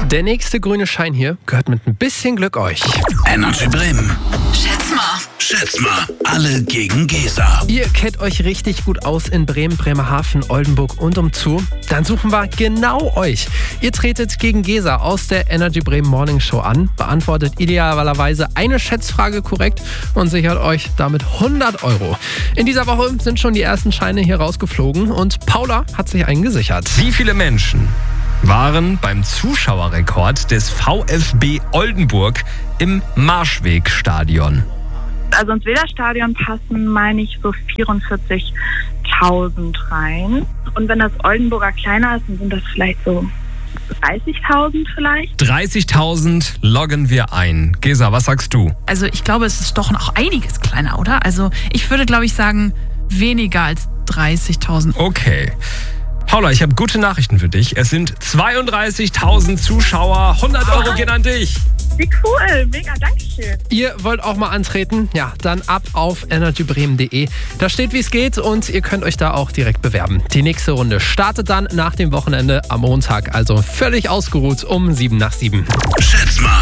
Der nächste grüne Schein hier gehört mit ein bisschen Glück euch. Energy Bremen. Schätz mal. Alle gegen Gesa. Ihr kennt euch richtig gut aus in Bremen, Bremerhaven, Oldenburg und umzu. Dann suchen wir genau euch. Ihr tretet gegen Gesa aus der Energy Bremen Morning Show an, beantwortet idealerweise eine Schätzfrage korrekt und sichert euch damit 100 €. In dieser Woche sind schon die ersten Scheine hier rausgeflogen und Paula hat sich einen gesichert. Wie viele Menschen waren beim Zuschauerrekord des VfB Oldenburg im Marschwegstadion? Also ins Weserstadion passen, meine ich, so 44.000 rein. Und wenn das Oldenburger kleiner ist, dann sind das vielleicht so 30.000 vielleicht. 30.000 loggen wir ein. Gesa, was sagst du? Also ich glaube, es ist doch noch einiges kleiner, oder? Also ich würde, glaube ich, sagen, weniger als 30.000. Okay. Paula, ich habe gute Nachrichten für dich. Es sind 32.000 Zuschauer. 100 € gehen an dich. Wie cool, mega, dankeschön. Ihr wollt auch mal antreten? Ja, dann ab auf energybremen.de. Da steht, wie es geht und ihr könnt euch da auch direkt bewerben. Die nächste Runde startet dann nach dem Wochenende am Montag, also völlig ausgeruht um 7 nach 7. Schätz mal.